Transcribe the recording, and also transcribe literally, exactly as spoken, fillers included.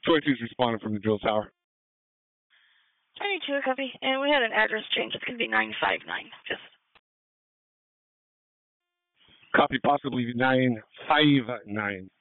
twenty-two's responding from the drill tower. twenty-two, copy. And we had an address change. It's going to be nine five nine. Just. Copy, possibly nine five nine.